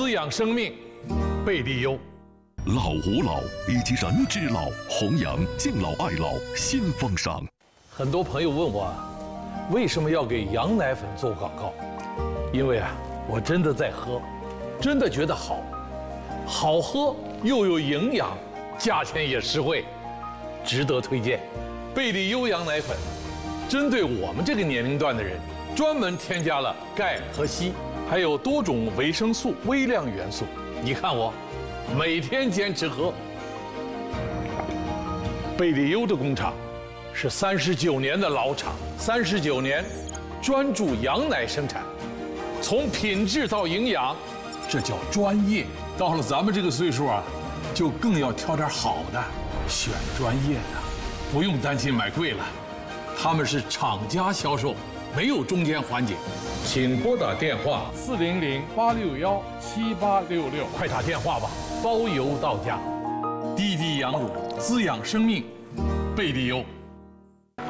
滋养生命，贝利优。 老吾老以及人之老，弘扬敬老爱老新风尚。 很多朋友问我为什么要给羊奶粉做广告？因为我真的在喝，真的觉得好，好喝又有营养，价钱也实惠，值得推荐。贝利优羊奶粉，针对我们这个年龄段的人，专门添加了钙和硒，还有多种维生素、微量元素。你看我，每天坚持喝。贝利优的工厂是39年的老厂，39年专注羊奶生产，从品质到营养，这叫专业。到了咱们这个岁数就更要挑点好的，选专业的，不用担心买贵了。他们是厂家销售，没有中间环节。请拨打电话 400-861-7866， 快打电话吧，包邮到家。滴滴羊乳滋养生命，贝利优。